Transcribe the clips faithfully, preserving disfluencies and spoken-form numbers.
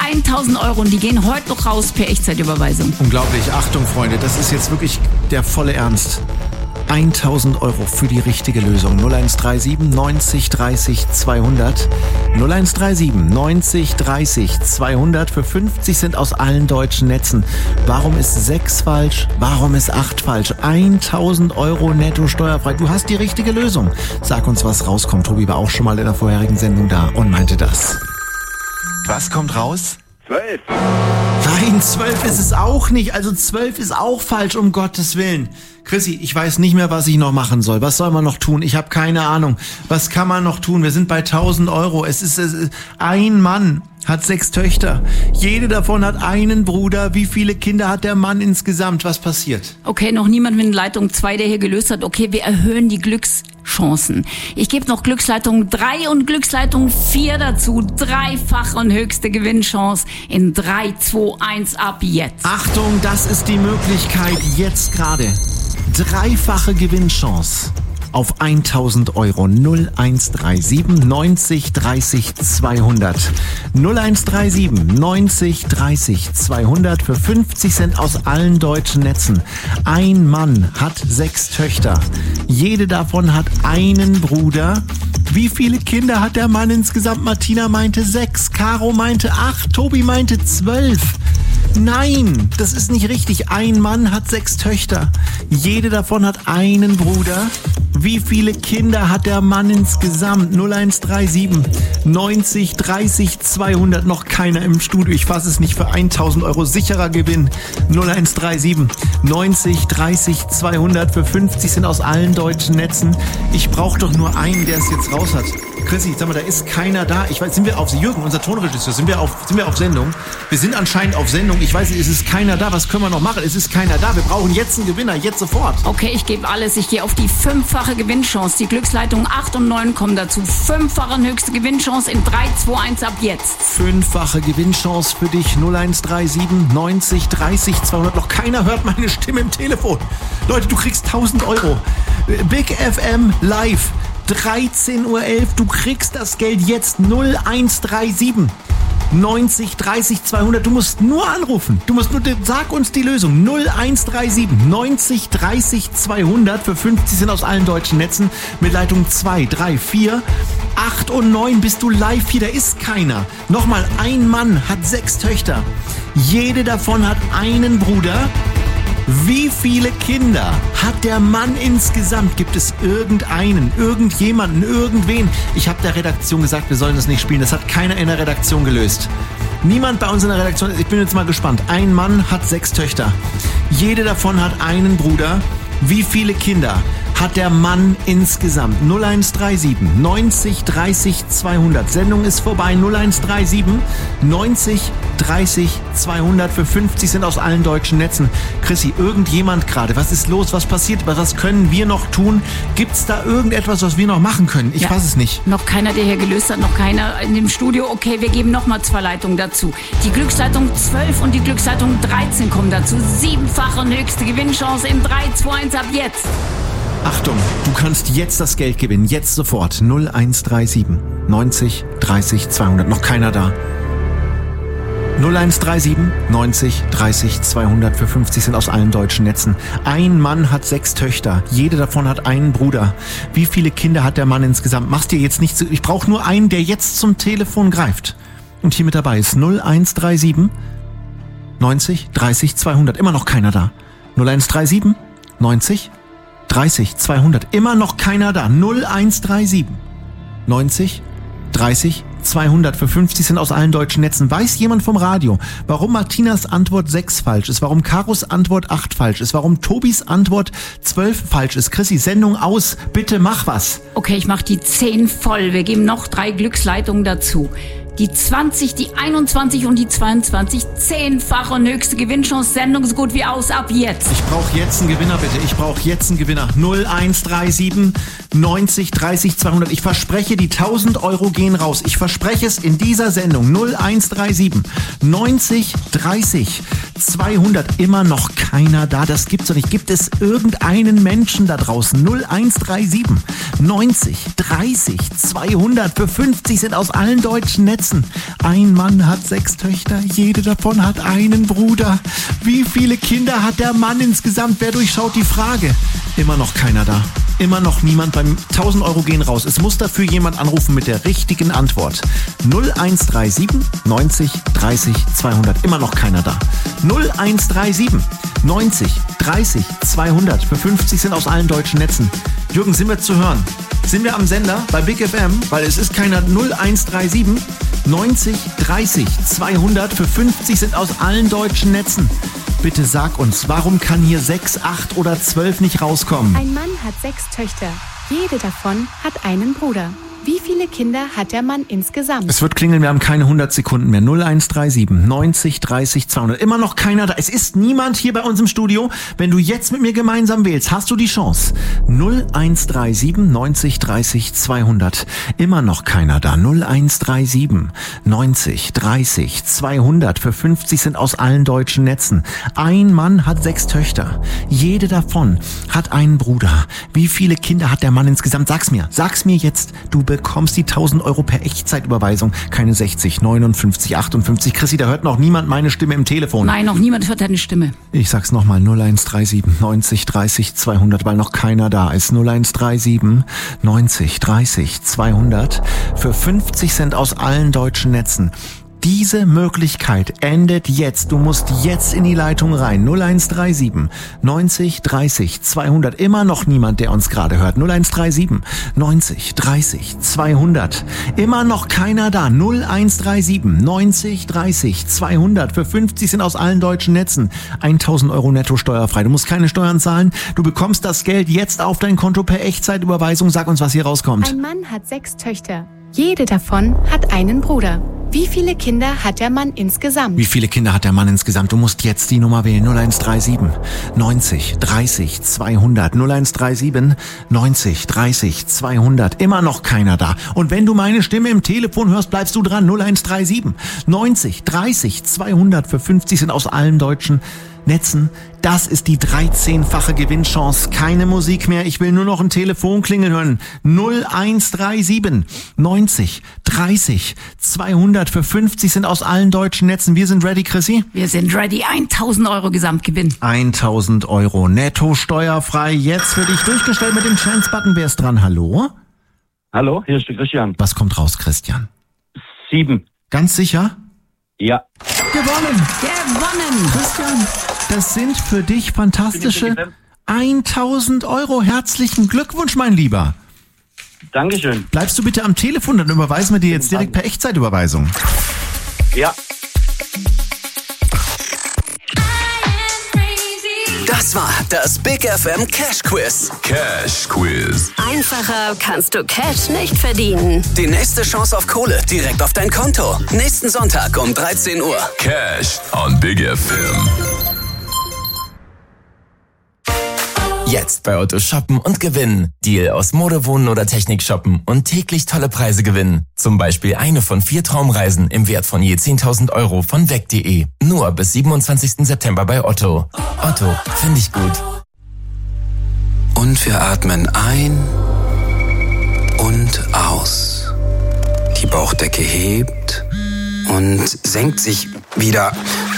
tausend Euro und die gehen heute noch raus per Echtzeitüberweisung. Unglaublich. Achtung, Freunde, das ist jetzt wirklich der volle Ernst. tausend Euro für die richtige Lösung. null eins drei sieben neunzig dreißig zweihundert. null eins drei sieben neunzig dreißig zweihundert. Für fünfzig sind aus allen deutschen Netzen. Warum ist sechs falsch? Warum ist acht falsch? tausend Euro netto steuerfrei. Du hast die richtige Lösung. Sag uns, was rauskommt. Tobi war auch schon mal in der vorherigen Sendung da und meinte das. Was kommt raus? Zwölf. Nein, zwölf ist es auch nicht. Also zwölf ist auch falsch, um Gottes Willen. Chrissy, ich weiß nicht mehr, was ich noch machen soll. Was soll man noch tun? Ich habe keine Ahnung. Was kann man noch tun? Wir sind bei tausend Euro. Es ist, es ist ein Mann hat sechs Töchter. Jede davon hat einen Bruder. Wie viele Kinder hat der Mann insgesamt? Was passiert? Okay, noch niemand mit Leitung zwei, der hier gelöst hat. Okay, wir erhöhen die Glückschancen. Ich gebe noch Glücksleitung drei und Glücksleitung vier dazu. Dreifach und höchste Gewinnchance in drei, zwei, eins ab jetzt. Achtung, das ist die Möglichkeit jetzt gerade. Dreifache Gewinnchance auf tausend Euro. null eins drei sieben neunzig dreißig zweihundert. null eins drei sieben neunzig dreißig zweihundert für fünfzig Cent aus allen deutschen Netzen. Ein Mann hat sechs Töchter. Jede davon hat einen Bruder. Wie viele Kinder hat der Mann insgesamt? Martina meinte sechs, Caro meinte acht, Tobi meinte zwölf. Nein, das ist nicht richtig. Ein Mann hat sechs Töchter. Jede davon hat einen Bruder. Wie viele Kinder hat der Mann insgesamt? null eins drei sieben neunzig dreißig zweihundert. Noch keiner im Studio. Ich fasse es nicht für tausend Euro. Sicherer Gewinn. null eins drei sieben neunzig dreißig zweihundert. Für fünfzig sind aus allen deutschen Netzen. Ich brauche doch nur einen, der es jetzt raus hat. Chrissy, sag mal, da ist keiner da. Ich weiß, sind wir auf Jürgen, unser Tonregisseur, sind wir auf, sind wir auf Sendung? Wir sind anscheinend auf Sendung. Ich weiß nicht, es ist keiner da. Was können wir noch machen? Es ist keiner da. Wir brauchen jetzt einen Gewinner, jetzt sofort. Okay, ich gebe alles. Ich gehe auf die fünffache Gewinnchance. Die Glücksleitung acht und neun kommen dazu. Fünffache und höchste Gewinnchance in drei, zwei, eins ab jetzt. Fünffache Gewinnchance für dich. null eins drei sieben neunzig dreißig zweihundert. Noch keiner hört meine Stimme im Telefon. Leute, du kriegst tausend Euro. Big F M live. dreizehn Uhr elf, du kriegst das Geld jetzt. Null eins drei sieben neunzig dreißig zweihundert. Du musst nur anrufen. Du musst nur, sag uns die Lösung. null eins drei sieben neunzig dreißig zweihundert. Für fünfzig sind aus allen deutschen Netzen. Mit Leitung zwei, drei, vier, acht und neun bist du live hier. Da ist keiner. Nochmal, ein Mann hat sechs Töchter. Jede davon hat einen Bruder. Wie viele Kinder hat der Mann insgesamt? Gibt es irgendeinen, irgendjemanden, irgendwen? Ich habe der Redaktion gesagt, wir sollen das nicht spielen. Das hat keiner in der Redaktion gelöst. Niemand bei uns in der Redaktion. Ich bin jetzt mal gespannt. Ein Mann hat sechs Töchter. Jede davon hat einen Bruder. Wie viele Kinder hat der Mann insgesamt? null eins drei sieben neunzig dreißig zweihundert. Sendung ist vorbei. null eins drei sieben neunzig dreißig zweihundert. Für fünfzig sind aus allen deutschen Netzen. Chrissy, irgendjemand gerade. Was ist los? Was passiert? Was können wir noch tun? Gibt's da irgendetwas, was wir noch machen können? Ich ja, weiß es nicht. Noch keiner, der hier gelöst hat. Noch keiner in dem Studio. Okay, wir geben noch mal zwei Leitungen dazu. Die Glücksleitung zwölf und die Glücksleitung dreizehn kommen dazu. Siebenfache und höchste Gewinnchance in drei, zwei, eins ab jetzt. Achtung, du kannst jetzt das Geld gewinnen. Jetzt sofort. null eins drei sieben neunzig dreißig zweihundert. Noch keiner da. null eins drei sieben neunzig dreißig zweihundert. Für fünfzig sind aus allen deutschen Netzen. Ein Mann hat sechs Töchter. Jede davon hat einen Bruder. Wie viele Kinder hat der Mann insgesamt? Mach's dir jetzt nicht so. Ich brauche nur einen, der jetzt zum Telefon greift. Und hier mit dabei ist null eins drei sieben neunzig dreißig zweihundert. Immer noch keiner da. null eins drei sieben neunzig dreißig zweihundert. Immer noch keiner da. null eins drei sieben neunzig dreißig zweihundert. Für fünfzig sind aus allen deutschen Netzen. Weiß jemand vom Radio, warum Martinas Antwort sechs falsch ist, warum Karos Antwort acht falsch ist, warum Tobis Antwort zwölf falsch ist? Chrissy, Sendung aus. Bitte mach was. Okay, ich mach die zehn voll. Wir geben noch drei Glücksleitungen dazu. Die zwanzig, die einundzwanzig und die zweiundzwanzig. Zehnfache und höchste Gewinnchance. Sendung so gut wie aus. Ab jetzt. Ich brauche jetzt einen Gewinner, bitte. Ich brauche jetzt einen Gewinner. null eins drei sieben neunzig dreißig zweihundert. Ich verspreche, die tausend Euro gehen raus. Ich verspreche es in dieser Sendung. null eins drei sieben neunzig dreißig zweihundert. Immer noch keiner da. Das gibt's doch nicht. Gibt es irgendeinen Menschen da draußen? null eins drei sieben neunzig dreißig zweihundert. Für fünfzig sind aus allen deutschen Netzen. Ein Mann hat sechs Töchter. Jede davon hat einen Bruder. Wie viele Kinder hat der Mann insgesamt? Wer durchschaut die Frage? Immer noch keiner da. Immer noch niemand. Beim tausend Euro gehen raus. Es muss dafür jemand anrufen mit der richtigen Antwort. null eins drei sieben neunzig dreißig zweihundert. Immer noch keiner da. null eins drei sieben neunzig dreißig zweihundert. Für fünfzig sind aus allen deutschen Netzen. Jürgen, sind wir zu hören? Sind wir am Sender bei Big F M? Weil es ist keiner. null eins drei sieben neunzig dreißig zweihundert. Für fünfzig sind aus allen deutschen Netzen. Bitte sag uns, warum kann hier sechs, acht oder zwölf nicht rauskommen? Ein Mann hat sechs Töchter. Jede davon hat einen Bruder. Wie viele Kinder hat der Mann insgesamt? Es wird klingeln, wir haben keine hundert Sekunden mehr. null eins drei sieben neunzig dreißig zweihundert. Immer noch keiner da. Es ist niemand hier bei uns im Studio. Wenn du jetzt mit mir gemeinsam wählst, hast du die Chance. null eins drei sieben neunzig dreißig zweihundert. Immer noch keiner da. null eins drei sieben neunzig dreißig zweihundert. Für fünfzig sind aus allen deutschen Netzen. Ein Mann hat sechs Töchter. Jede davon hat einen Bruder. Wie viele Kinder hat der Mann insgesamt? Sag's mir. Sag's mir jetzt. Du bekommst die tausend Euro per Echtzeitüberweisung. Keine sechzig, neunundfünfzig, achtundfünfzig. Chrissy, da hört noch niemand meine Stimme im Telefon. Nein, noch niemand hört deine Stimme. Ich sag's nochmal, null eins drei sieben neunzig dreißig zweihundert, weil noch keiner da ist. null eins drei sieben neunzig dreißig zweihundert. Für fünfzig Cent aus allen deutschen Netzen. Diese Möglichkeit endet jetzt. Du musst jetzt in die Leitung rein. null eins drei sieben neunzig dreißig zweihundert. Immer noch niemand, der uns gerade hört. null eins drei sieben neunzig dreißig zweihundert. Immer noch keiner da. null eins drei sieben neunzig dreißig zweihundert. Für fünfzig sind aus allen deutschen Netzen. tausend Euro netto steuerfrei. Du musst keine Steuern zahlen. Du bekommst das Geld jetzt auf dein Konto per Echtzeitüberweisung. Sag uns, was hier rauskommt. Ein Mann hat sechs Töchter. Jede davon hat einen Bruder. Wie viele Kinder hat der Mann insgesamt? Wie viele Kinder hat der Mann insgesamt? Du musst jetzt die Nummer wählen. null eins drei sieben neunzig dreißig zweihundert. null eins drei sieben neunzig dreißig zweihundert. Immer noch keiner da. Und wenn du meine Stimme im Telefon hörst, bleibst du dran. null eins drei sieben neunzig dreißig zweihundert. Für fünfzig sind aus allen deutschen Netzen. Das ist die dreizehnfache Gewinnchance. Keine Musik mehr. Ich will nur noch ein Telefonklingel hören. null eins drei sieben neunzig dreißig zweihundert. Für fünfzig sind aus allen deutschen Netzen. Wir sind ready, Chrissy? Wir sind ready. tausend Euro Gesamtgewinn. tausend Euro netto steuerfrei. Jetzt für dich durchgestellt mit dem Chance-Button. Wer ist dran? Hallo? Hallo, hier ist der Christian. Was kommt raus, Christian? Sieben. Ganz sicher? Ja. Gewonnen! Gewonnen! Christian, das sind für dich fantastische tausend Euro. Herzlichen Glückwunsch, mein Lieber. Dankeschön. Bleibst du bitte am Telefon, dann überweisen wir dir jetzt direkt per Echtzeitüberweisung. Ja. Das war das Big F M Cash Quiz. Cash Quiz. Einfacher kannst du Cash nicht verdienen. Die nächste Chance auf Kohle direkt auf dein Konto. Nächsten Sonntag um dreizehn Uhr. Cash on Big F M. Jetzt bei Otto shoppen und gewinnen. Deal aus Mode, Wohnen oder Technik shoppen und täglich tolle Preise gewinnen. Zum Beispiel eine von vier Traumreisen im Wert von je zehntausend Euro von weg punkt de. Nur bis siebenundzwanzigsten September bei Otto. Otto, finde ich gut. Und wir atmen ein und aus. Die Bauchdecke hebt und senkt sich wieder.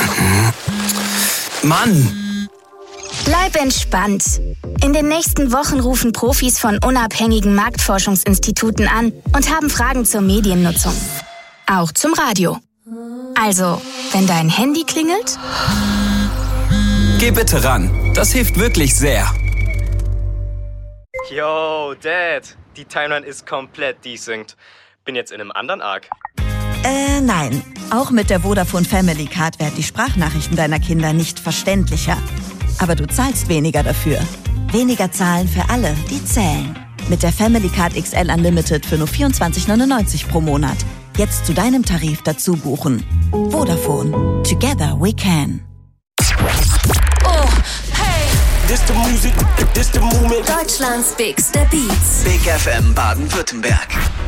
Mann! Bleib entspannt. In den nächsten Wochen rufen Profis von unabhängigen Marktforschungsinstituten an und haben Fragen zur Mediennutzung. Auch zum Radio. Also, wenn dein Handy klingelt, Geh bitte ran. Das hilft wirklich sehr. Yo, Dad. Die Timeline ist komplett desynced. Bin jetzt in einem anderen Arc. Äh, nein. Auch mit der Vodafone Family Card werden die Sprachnachrichten deiner Kinder nicht verständlicher. Aber du zahlst weniger dafür. Weniger zahlen für alle, die zählen. Mit der Family Card X L Unlimited für nur vierundzwanzig neunundneunzig pro Monat. Jetzt zu deinem Tarif dazu buchen. Vodafone. Together we can. Oh, hey! This the music, this the movement. Deutschlands bigster Beats. Big F M Baden-Württemberg.